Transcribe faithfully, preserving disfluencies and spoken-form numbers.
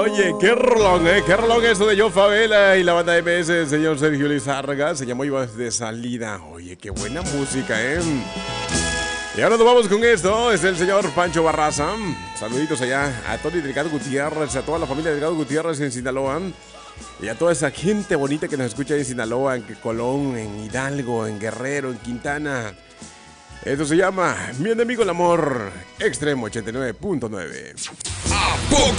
Oye, qué rolón, ¿eh? Qué rolón eso de John Favela y la banda M S, el señor Sergio Lizárraga. Se llamó Ibas de Salida. Oye, qué buena música, ¿eh? Y ahora nos vamos con esto. Es el señor Pancho Barraza. Saluditos allá a Tony Delgado Gutiérrez, a toda la familia Delgado Gutiérrez en Sinaloa. Y a toda esa gente bonita que nos escucha en Sinaloa, en Colón, en Hidalgo, en Guerrero, en Quintana. Esto se llama Mi Enemigo el Amor, Extremo ochenta y nueve punto nueve. ¿A poco